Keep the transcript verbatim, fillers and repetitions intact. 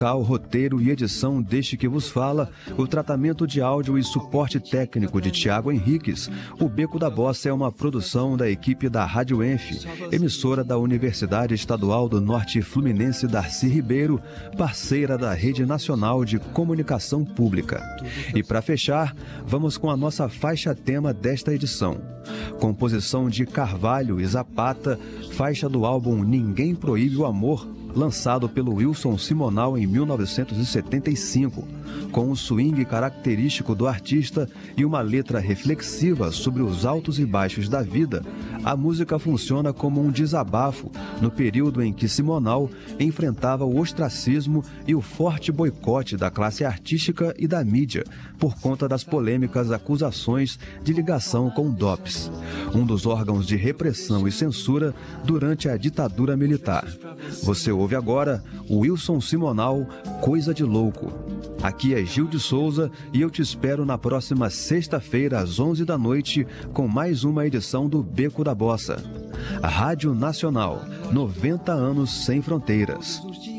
roteiro e edição deste que vos fala, o tratamento de áudio e suporte técnico de Tiago Henriques. O Beco da Bossa é uma produção da equipe da Rádio Enf, emissora da Universidade Estadual do Norte Fluminense Darcy Ribeiro, parceira da Rede Nacional de Comunicação Pública. E para fechar, vamos com a nossa faixa tema desta edição. Composição de Carvalho e Zapata, faixa do álbum Ninguém Proíbe o Amor, lançado pelo Wilson Simonal em mil novecentos e setenta e cinco, com um swing característico do artista e uma letra reflexiva sobre os altos e baixos da vida. A música funciona como um desabafo no período em que Simonal enfrentava o ostracismo e o forte boicote da classe artística e da mídia por conta das polêmicas acusações de ligação com o D O P S, um dos órgãos de repressão e censura durante a ditadura militar. Você ouve agora o Wilson Simonal, Coisa de Louco. Aqui é Gil de Souza e eu te espero na próxima sexta-feira às onze da noite com mais uma edição do Beco da Bossa. A Rádio Nacional, noventa anos sem fronteiras.